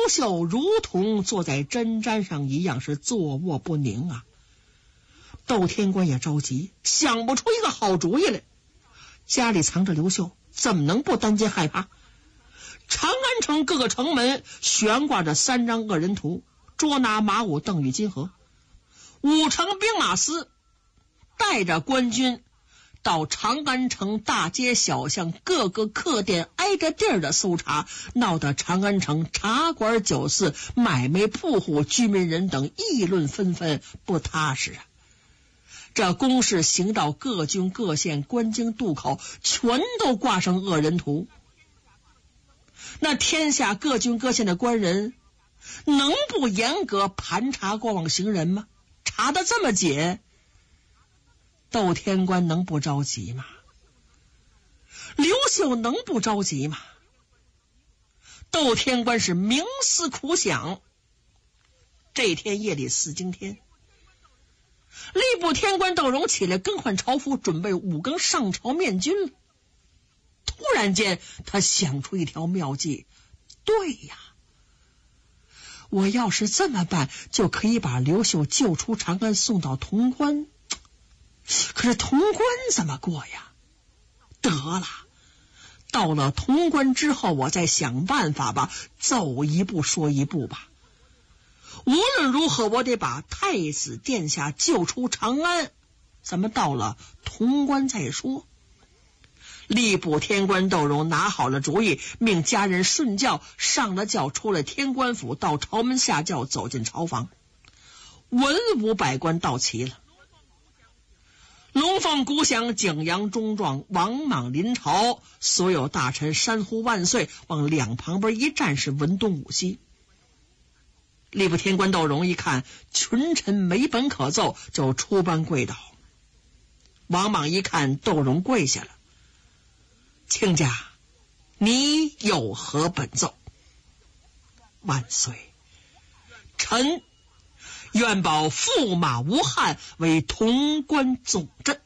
秀如同坐在针毡上一样，是坐卧不宁啊。窦天官也着急，想不出一个好主意来。家里藏着刘秀，怎么能不担惊害怕？长安城各个城门悬挂着3张恶人图，捉拿马武、邓禹、金河。5城兵马司带着官军到长安城大街小巷各个客店挨着地儿的搜查，闹得长安城茶馆酒肆、买卖铺户、居民人等议论纷纷，不踏实啊。这公事行到各郡各县关京渡口，全都挂上恶人图。那天下各郡各县的官人能不严格盘查过往行人吗？查得这么紧，窦天官能不着急吗？刘秀能不着急吗？窦天官是冥思苦想。这天夜里4更天，吏部天官窦融起来更换朝服，准备5更上朝面君了。突然间他想出一条妙计，对呀，我要是这么办，就可以把刘秀救出长安，送到潼关。可是潼关怎么过呀？得了，到了潼关之后，我再想办法吧，走一步说一步吧。无论如何，我得把太子殿下救出长安，咱们到了潼关再说。吏部天官窦融拿好了主意，命家人顺轿上了轿，出了天官府，到朝门下轿，走进朝房。文武百官到齐了，龙凤鼓响，景阳钟状，王莽临朝，所有大臣山呼万岁，往两旁边一站，是文东武西。吏部天官窦融一看群臣没本可奏，就出班跪倒。王莽一看窦融跪下了，卿家你有何本奏？万岁，臣愿保驸马吴汉为潼关总镇。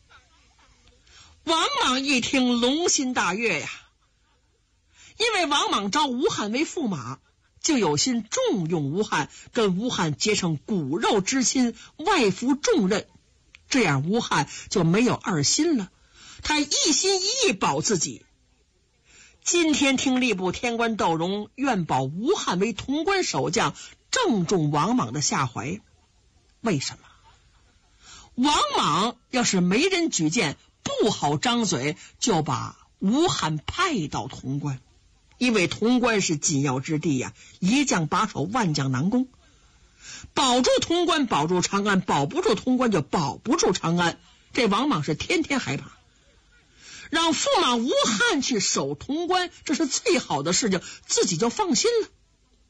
王莽一听龙心大悦呀，因为王莽招吴汉为驸马，就有心重用吴汉，跟吴汉结成骨肉之亲，外服重任，这样吴汉就没有二心了，他一心一意保自己。今天听吏部天官窦融愿保吴汉为潼关守将，正中王莽的下怀。为什么？王莽要是没人举荐，不好张嘴就把吴汉派到潼关，因为潼关是紧要之地呀，一将把守，万将难攻。保住潼关，保住长安；保不住潼关，就保不住长安。这王莽是天天害怕。让驸马吴汉去守潼关，这是最好的事情，自己就放心了。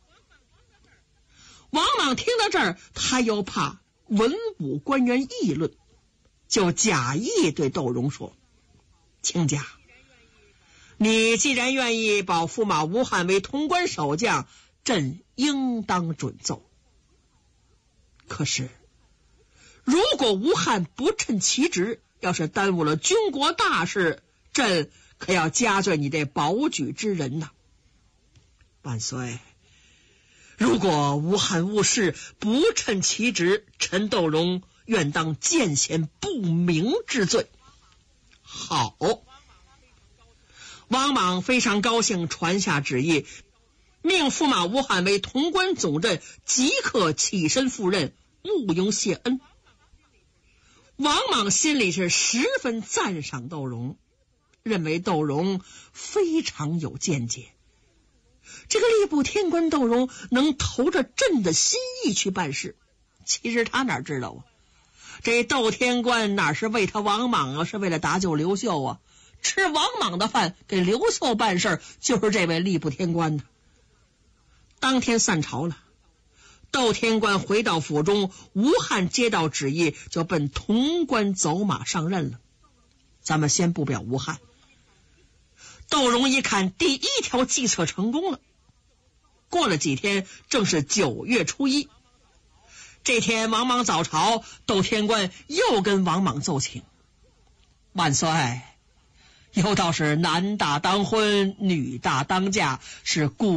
王莽听到这儿，他又怕文武官员议论，就假意对窦融说：卿家，你既然愿意保驸马吴汉为潼关守将，朕应当准奏。可是如果吴汉不称其职，要是耽误了军国大事，朕可要加罪你这保举之人呐。万岁，如果吴汉误事，不称其职，臣窦融愿当见贤不明之罪。好，王莽非常高兴，传下旨意，命驸马吴汉为潼关总镇，即刻起身赴任，务用谢恩。王莽心里是十分赞赏窦融，认为窦融非常有见解。这个吏部天官窦融能投着朕的心意去办事，其实他哪知道啊？这窦天官哪是为他王莽啊，是为了搭救刘秀啊！吃王莽的饭，给刘秀办事，就是这位吏部天官呢。当天散朝了，窦天官回到府中，吴汉接到旨意，就奔潼关走马上任了。咱们先不表吴汉。窦融一看，第一条计策成功了。过了几天，正是9月初1，这天王莽早朝，窦天官又跟王莽奏请：万岁，有道是男大当婚，女大当嫁，是故